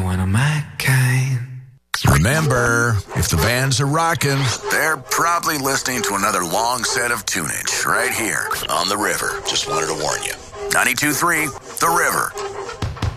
one of my kind. Remember, if the bands are rocking, they're probably listening to another long set of tunage right here on The River. Just wanted to warn you. 92.3, The River.